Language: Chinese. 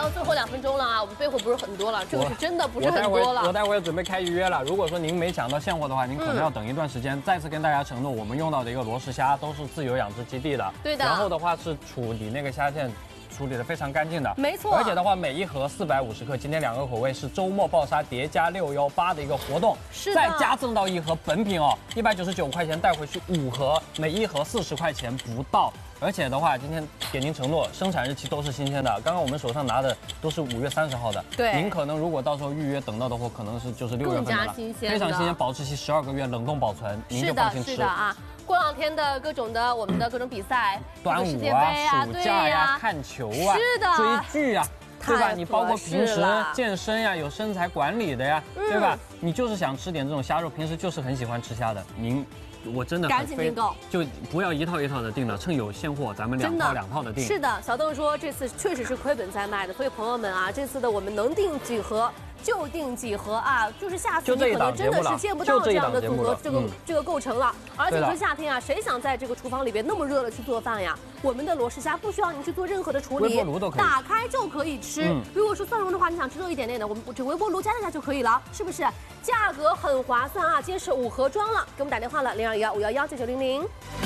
到最后2分钟了啊，我们备货不是很多了，这个是真的不是很多了。 我待会儿准备开预约了。如果说您没抢到现货的话，您可能要等一段时间。再次跟大家承诺，我们用到的一个罗氏虾都是自由养殖基地的， 对的。 然后的话是处理那个虾线。处理的非常干净的， 没错。 而且的话，每一盒450克，今天2个口味是周末爆杀叠加618的一个活动， 是再加赠到1盒本品哦，199块钱带回去5盒，每一盒40块钱不到。而且的话，今天给您承诺，生产日期都是新鲜的。刚刚我们手上拿的都是5月30号的， 对。 您可能如果到时候预约等到的货，可能是就是6月份的了， 更加新鲜， 非常新鲜，保质期12个月，冷冻保存，您就放心吃。 是的啊。过2天的各种的我们的各种比赛， 端午啊、暑假呀、看球啊、 是的， 追剧啊，对吧？你包括平时健身呀、有身材管理的呀，对吧？你就是想吃点这种虾肉，平时就是很喜欢吃虾的，您。我真的赶紧订购， 就不要一套一套的订了，趁有现货，咱们2套的订。 是的，小邓说这次确实是亏本在卖的，所以朋友们啊，这次的我们能订几盒就订几盒啊，就是下次你可能真的是见不到这样的组合这个构成了。而且说夏天啊，谁想在这个厨房里边那么热了去做饭呀？我们的罗氏虾不需要您去做任何的处理， 微波炉都可以打开就可以吃。如果说蒜蓉的话，你想吃肉一点点的，我们这微波炉加一下就可以了，是不是？价格很划算啊！今天是5盒装了，给我们打电话了，0215119900。